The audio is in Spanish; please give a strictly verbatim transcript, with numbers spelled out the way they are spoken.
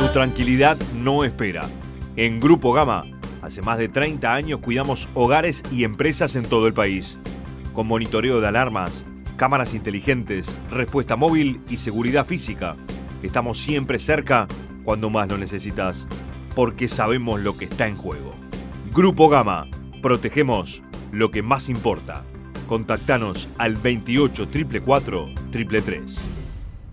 Tu tranquilidad no espera. En Grupo Gama, hace más de treinta años cuidamos hogares y empresas en todo el país. Con monitoreo de alarmas, cámaras inteligentes, respuesta móvil y seguridad física. Estamos siempre cerca cuando más lo necesitas, porque sabemos lo que está en juego. Grupo Gama, protegemos lo que más importa. Contactanos al veintiocho, cuatrocientos cuarenta y cuatro, tres tres tres.